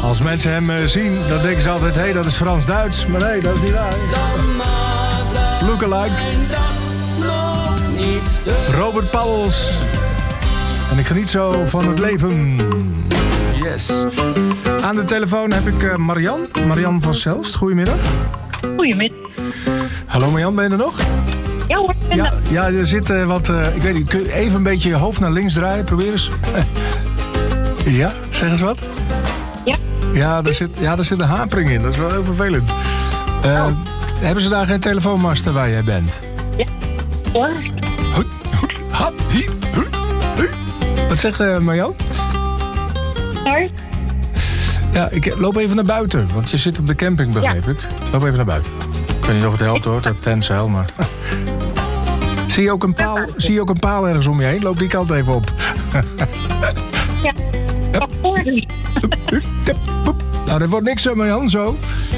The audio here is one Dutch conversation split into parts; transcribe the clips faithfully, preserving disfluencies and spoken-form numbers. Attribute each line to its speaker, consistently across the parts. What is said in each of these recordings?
Speaker 1: Als mensen hem uh, zien, dan denken ze altijd... hé, hey, dat is Frans-Duits. Maar nee, dat is niet waar. Lookalike. Robert Pauwels. En ik geniet zo van het leven. Yes. Aan de telefoon heb ik uh, Marian. Marian van Zelst. Goedemiddag.
Speaker 2: Goedemiddag.
Speaker 1: Hallo Marian, ben je er nog?
Speaker 2: Ja hoor, ben
Speaker 1: ja, ja, er zit uh, wat... Uh, ik weet niet, kun je even een beetje je hoofd naar links draaien? Probeer eens. Ja, zeg eens wat.
Speaker 2: Ja.
Speaker 1: Ja, er zit, ja, er zit een hapering in. Dat is wel heel vervelend. Uh, oh. Hebben ze daar geen telefoonmaster waar jij bent?
Speaker 2: Ja. Hoor.
Speaker 1: Wat zegt uh, Marjan?
Speaker 2: Sorry?
Speaker 1: Ja, ik loop even naar buiten. Want je zit op de camping, begreep ja. ik. Loop even naar buiten. Ik weet niet of het helpt hoor, dat tentzeil, maar... zie, je ook een paal, zie je ook een paal ergens om je heen? Loop die kant even op.
Speaker 2: Ja, dat hoor je niet.
Speaker 1: Nou, dat wordt niks zo, Marjan, zo.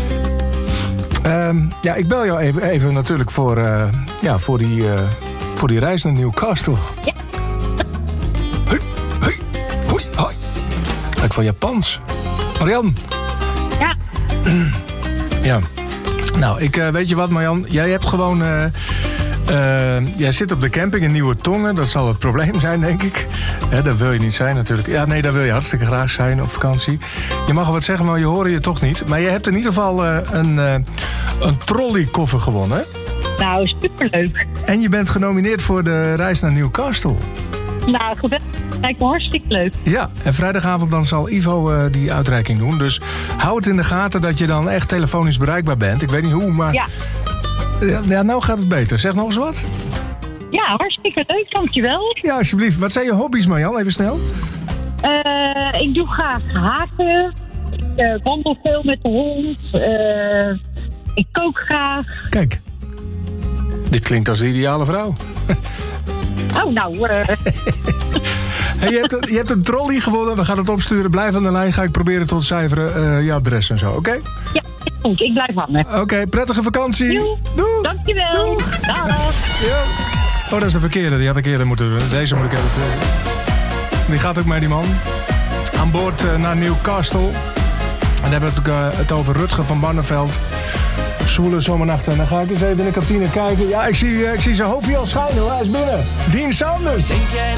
Speaker 1: Um, ja, ik bel jou even, even natuurlijk voor, uh, ja, voor, die, uh, voor die reis naar Newcastle.
Speaker 2: Ja.
Speaker 1: Hoi, hoi, hoi, hoi. Lijkt van Japans. Marian.
Speaker 2: Ja.
Speaker 1: Ja. Nou, ik, uh, weet je wat, Marian? Jij hebt gewoon... Uh, uh, jij zit op de camping in Nieuwe Tongen. Dat zal het probleem zijn, denk ik. Hè, dat wil je niet zijn, natuurlijk. Ja, nee, daar wil je hartstikke graag zijn op vakantie. Je mag wel wat zeggen, maar je horen je toch niet. Maar je hebt in ieder geval uh, een, uh, een trolleykoffer gewonnen.
Speaker 2: Nou, superleuk.
Speaker 1: En je bent genomineerd voor de reis naar Newcastle.
Speaker 2: Nou, geweldig. Lijkt me hartstikke leuk.
Speaker 1: Ja, en vrijdagavond dan zal Ivo uh, die uitreiking doen. Dus hou het in de gaten dat je dan echt telefonisch bereikbaar bent. Ik weet niet hoe, maar...
Speaker 2: Ja.
Speaker 1: Ja, ja, nou gaat het beter. Zeg nog eens wat.
Speaker 2: Ja, hartstikke leuk, dankjewel.
Speaker 1: Ja, alsjeblieft. Wat zijn je hobby's, Marjan? Even snel.
Speaker 2: Uh, ik doe graag haken. Ik uh, wandel veel met de hond. Uh, ik kook graag.
Speaker 1: Kijk. Dit klinkt als de ideale vrouw.
Speaker 2: Oh, nou... Uh...
Speaker 1: Hey, je, hebt een, je hebt een trolley gewonnen. We gaan het opsturen. Blijf aan de lijn. Ga ik proberen te ontcijferen uh, je adres en zo, oké? Okay?
Speaker 2: Ja, goed. Ik blijf hangen.
Speaker 1: Oké, okay, prettige vakantie.
Speaker 2: Doei.
Speaker 1: Doeg.
Speaker 2: Dankjewel.
Speaker 1: Doeg.
Speaker 2: Dag.
Speaker 1: Ja. Oh, dat is de verkeerde. Die had ik eerder moeten doen. Deze moet ik even... Die gaat ook mee, die man. Aan boord uh, naar Newcastle. En dan hebben we het, uh, het over Rutger van Barneveld. Zwoele zomernachten. En dan ga ik eens even in de kantine kijken. Ja, ik zie, uh, ik zie zijn hoofdje al schijnen hoor. Hij is binnen. Dean Saunders.
Speaker 3: Denk jij